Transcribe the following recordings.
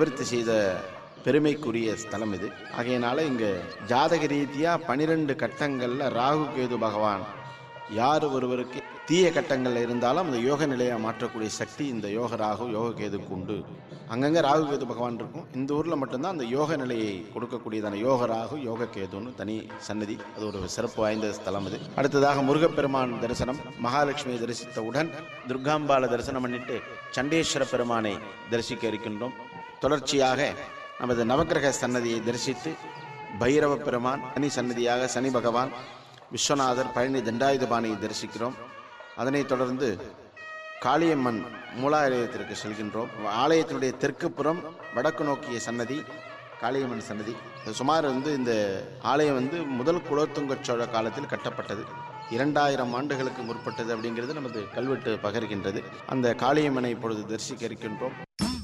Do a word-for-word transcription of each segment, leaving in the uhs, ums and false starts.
நிவர்த்தி செய்த பெருமைக்குரிய ஸ்தலம் இது. ஆகையினால இங்கே ஜாதக ரீதியாக பனிரெண்டு கட்டங்களில் ராகு கேது பகவான் யார் ஒருவருக்கு தீய கட்டங்களில் இருந்தாலும் அந்த யோக நிலையை மாற்றக்கூடிய சக்தி இந்த யோக ராகு யோக கேதுக்கு உண்டு. அங்கங்கே ராகு கேது பகவான் இருக்கும். இந்த ஊரில் மட்டும்தான் அந்த யோக நிலையை கொடுக்கக்கூடியதான யோக ராகு யோக கேதுன்னு தனி சன்னதி. அது ஒரு சிறப்பு வாய்ந்த ஸ்தலம் இது. அடுத்ததாக முருகப்பெருமான் தரிசனம். மகாலட்சுமியை தரிசித்தவுடன் துர்காம்பாலை தரிசனம் பண்ணிட்டு சண்டேஸ்வர பெருமானை தரிசிக்க இருக்கின்றோம். தொடர்ச்சியாக நமது நவக்கிரக சன்னதியை தரிசித்து பைரவ பெருமான், சனி சன்னதியாக சனி பகவான், விஸ்வநாதர், பழனி தண்டாயுதபாணியை தரிசிக்கிறோம். அதனைத் தொடர்ந்து காளியம்மன் மூலாலயத்திற்கு செல்கின்றோம். ஆலயத்தினுடைய தெற்கு புறம் வடக்கு நோக்கிய சன்னதி காளியம்மன் சன்னதி. சுமார் வந்து இந்த ஆலயம் வந்து முதல் குலோத்துங்க சோழ காலத்தில் கட்டப்பட்டது. இரண்டாயிரம் ஆண்டுகளுக்கு முற்பட்டது அப்படிங்கிறது நமது கல்வெட்டு பகர்கின்றது. அந்த காளியம்மனை இப்பொழுது தரிசிக்க இருக்கின்றோம்.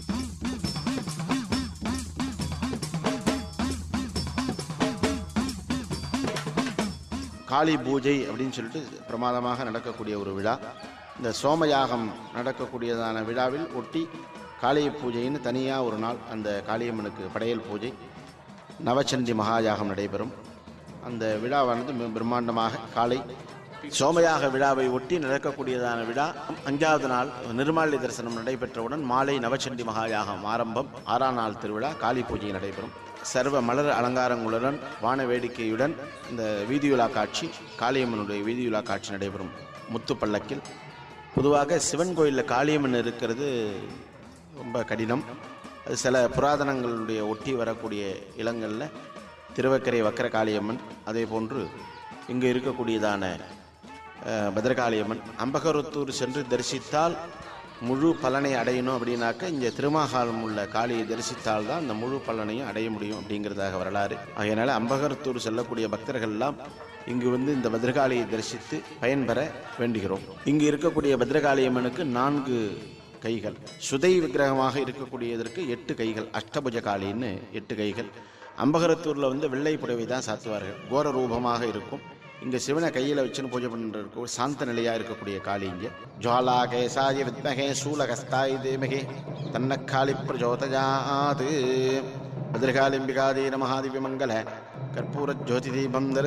காளி பூஜை அப்படின்னு சொல்லிட்டு பிரமாதமாக நடக்கக்கூடிய ஒரு விழா. இந்த சோமயாகம் நடக்கக்கூடியதான விழாவில் ஒட்டி காளி பூஜைன்னு தனியாக ஒரு நாள் அந்த காளியம்மனுக்கு படையல் பூஜை, நவச்சண்டி மகாயாகம் நடைபெறும். அந்த விழாவானது பிரம்மாண்டமாக காலை சோமயாக விழாவை ஒட்டி நடக்கக்கூடியதான விழா. அஞ்சாவது நாள் நிர்மாலி தரிசனம் நடைபெற்றவுடன் மாலை நவச்சண்டி மகாயாகம் ஆரம்பம். ஆறாம் நாள் திருவிழா காளி பூஜை நடைபெறும். சர்வ மலர் அலங்காரங்களுடன் வான வேடிக்கையுடன் இந்த வீதியுலா காட்சி, காளியம்மனுடைய வீதியுலா காட்சி நடைபெறும் முத்து பல்லக்கில். பொதுவாக சிவன் கோயிலில் காளியம்மன் இருக்கிறது ரொம்ப கடினம். அது சில புராதனங்களுடைய ஒட்டி வரக்கூடிய இடங்களில் திருவக்கரை வக்கர காளியம்மன், அதே போன்று இங்கு இருக்கக்கூடியதான பத்ரகாளியம்மன். அம்பகரத்தூர் சென்று தரிசித்தால் முழு பலனை அடையணும் அப்படின்னாக்க இங்கே திருமாகாலம் உள்ள காளியை தரிசித்தால் தான் அந்த முழு பலனையும் அடைய முடியும் அப்படிங்கிறதாக வரலாறு. அதனால் அம்பகரத்தூர் செல்லக்கூடிய பக்தர்கள்லாம் இங்கு வந்து இந்த பத்ரகாளியை தரிசித்து பயன்பெற வேண்டுகிறோம். இங்கு இருக்கக்கூடிய பத்ரகாளியம்மனுக்கு நான்கு கைகள், சுதை விக்கிரகமாக இருக்கக்கூடியதற்கு எட்டு கைகள், அஷ்டபுஜ காளின்னு எட்டு கைகள். அம்பகரத்தூரில் வந்து வெள்ளை புடவை தான் சாத்துவார்கள், கோர ரூபமாக இருக்கும். இங்கே சிவனை கையில் வச்சுன்னு பூஜை பண்ணுற சாந்த நிலையாக இருக்கக்கூடிய காளி இங்கே. ஜுவாலா கேசாய வித்மகே சூலகஸ்தாய் தேமகே தன்னக்காளி பிரஜோதயாத். பத்ரகாளிம்பிகாதீன மகாதிவ்ய மங்கள கற்பூர ஜோதி தீபம்